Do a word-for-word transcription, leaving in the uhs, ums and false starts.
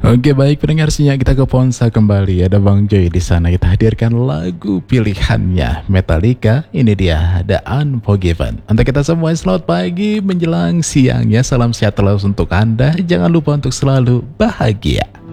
Oke baik pendengar sinyal kita ke Ponsa kembali. Ada Bang Joy di sana. Kita hadirkan lagu pilihannya Metallica. Ini dia The Unforgiven. Untuk kita semua selamat pagi menjelang siang ya. Salam sehat terus untuk Anda. Jangan lupa untuk selalu bahagia.